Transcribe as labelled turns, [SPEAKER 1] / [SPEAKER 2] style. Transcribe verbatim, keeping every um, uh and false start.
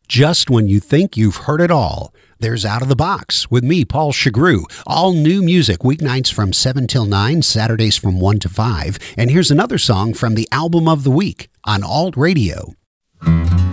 [SPEAKER 1] Just when you think you've heard it all, there's Out of the Box with me, Paul Chagru. All new music, weeknights from seven till nine, Saturdays from one to five. And here's another song from the Album of the Week on Alt Radio.